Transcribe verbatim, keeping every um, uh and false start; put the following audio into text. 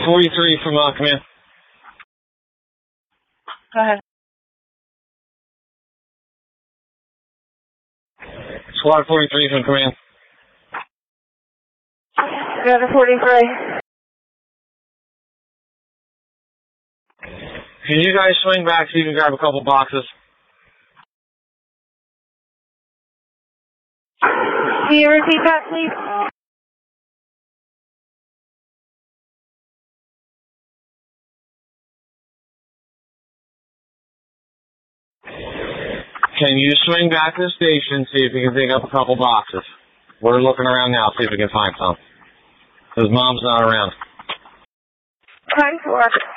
forty-three from uh, command. Go ahead. Squad forty-three from command. Go to forty-three. Can you guys swing back so you can grab a couple boxes? Can you repeat that, please? Can you swing back to the station, see if you can pick up a couple boxes? We're looking around now, see if we can find some. Because Mom's not around. Time for